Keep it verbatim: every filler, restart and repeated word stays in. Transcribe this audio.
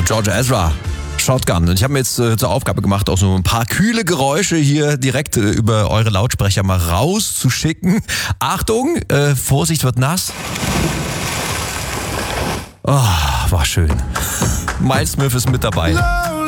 George Ezra. Shotgun. Und ich habe mir jetzt äh, zur Aufgabe gemacht, auch so ein paar kühle Geräusche hier direkt äh, über eure Lautsprecher mal rauszuschicken. Achtung, äh, Vorsicht, wird nass. Oh, war schön. Miles Smith ist mit dabei.